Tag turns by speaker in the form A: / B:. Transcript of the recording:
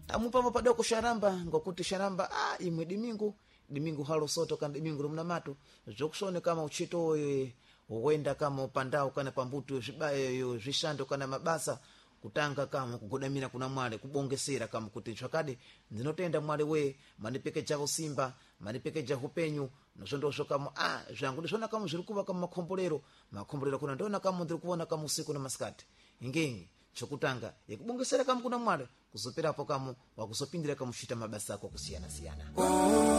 A: amupamo padoko sharamba ngokuti sharamba imwe dimingu halo soto kana dimingu rumnamato zokusone kama uchito wenda kama upandao kana pambuto zvibayo zvishando kana mabasa kutanga kama kugodamira kuna mwale kubongesera kama kuti chakade ndinotenda mwale we manipeke chavo simba manipeke jahu penyu nozondosho kama zvangu ndizona kama zviri kuva kama makombolero kuna ndona kama ndiri kuona kama usiku na maskati ingengi chokutanga yakubongesera kama kuna mwale kuzoperapo kama wakuzopindira kama kuchita mabasa ako kusiyana siyana.